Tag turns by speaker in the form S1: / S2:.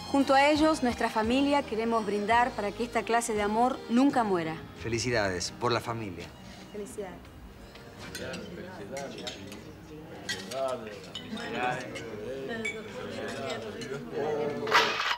S1: Junto a ellos, nuestra familia, queremos brindar para que esta clase de amor nunca muera.
S2: Felicidades por la familia.
S1: Felicidades.
S3: Felicidades.